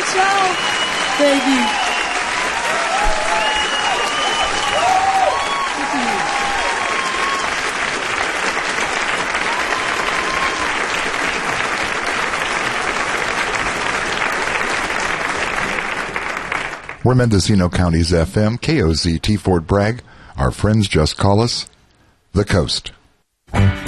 Ciao, baby. We're Mendocino County's FM, KOZT Fort Bragg. Our friends just call us The Coast.